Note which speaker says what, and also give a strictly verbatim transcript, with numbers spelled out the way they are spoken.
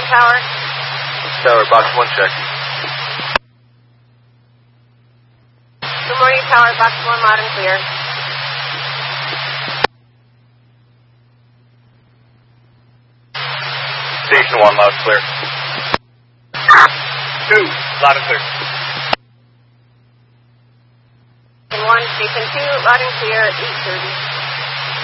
Speaker 1: Tower.
Speaker 2: Tower, box one check.
Speaker 1: Good morning, Tower. Box one, loud and clear.
Speaker 2: Station one, loud and clear. Two, loud and clear.
Speaker 1: And one, Station two, loud and clear, eight thirty.